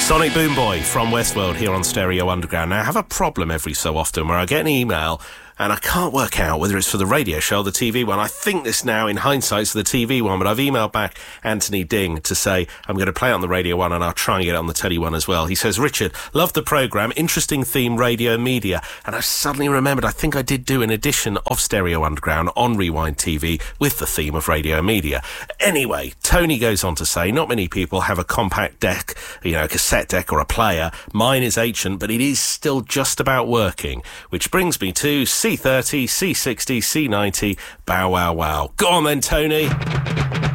Sonic Boom Boy from Westworld here on Stereo Underground. Now, I have a problem every so often where I get an email and I can't work out whether it's for the radio show or the TV one. I think this now, in hindsight, is the TV one, but I've emailed back Anthony Ding to say I'm going to play it on the radio one and I'll try and get it on the telly one as well. He says, Richard, love the programme, interesting theme, radio media. And I've suddenly remembered, I think I did do an edition of Stereo Underground on Rewind TV with the theme of radio media. Anyway, Tony goes on to say, not many people have a compact deck, a cassette deck or a player. Mine is ancient, but it is still just about working. Which brings me to C30, C60, C90, bow wow wow. Go on then, Tony.